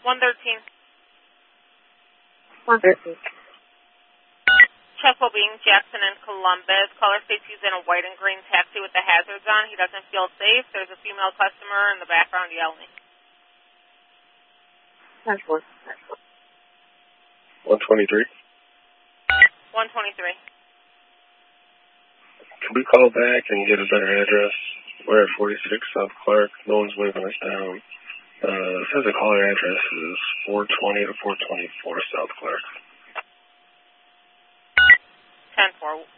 113. 113. Check will being Jackson and Columbus. Caller states he's in a white and green taxi with the hazards on. He doesn't feel safe. There's a female customer in the background yelling. 10-4. 123. 123. Can we call back and get a better address? We're at 46 South Clark. No one's waving us down. It says the caller address is 420 to 424 South Clark. 10-4.